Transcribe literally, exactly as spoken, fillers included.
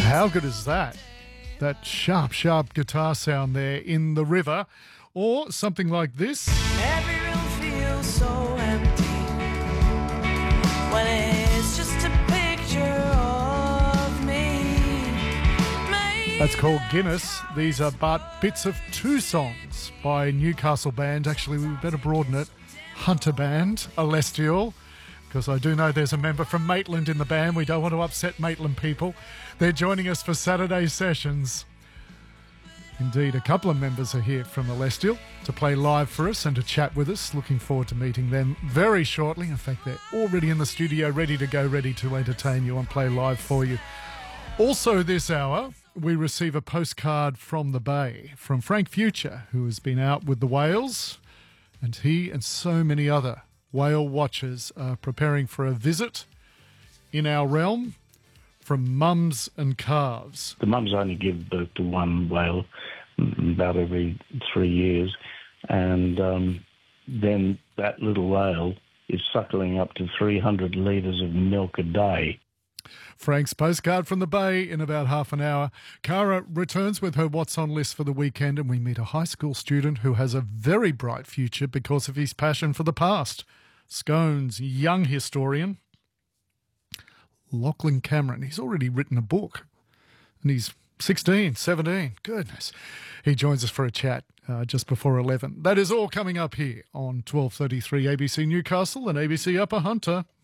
How good is that? That sharp, sharp guitar sound there in the river. Or something like this. Every room feels so empty when it's just a picture of me. Maybe That's called Guinness. These are but bits of two songs by Newcastle band. Actually, we better broaden it. Hunter Band, Alestial, because I do know there's a member from Maitland in the band. We don't want to upset Maitland people. They're joining us for Saturday sessions. Indeed, a couple of members are here from Alestial to play live for us and to chat with us. Looking forward to meeting them very shortly. In fact, they're already in the studio, ready to go, ready to entertain you and play live for you. Also this hour, we receive a postcard from the Bay from Frank Future, who has been out with the whales, and he and so many other whale watchers are preparing for a visit in our realm from mums and calves. The mums only give birth to one whale about every three years, and um, then that little whale is suckling up to three hundred litres of milk a day. Frank's postcard from the Bay in about half an hour. Cara returns with her What's On list for the weekend, and we meet a high school student who has a very bright future because of his passion for the past. Scone's young historian, Lachlan Cameron. He's already written a book, and he's sixteen, seventeen. Goodness. He joins us for a chat uh, just before eleven. That is all coming up here on twelve thirty-three A B C Newcastle and A B C Upper Hunter.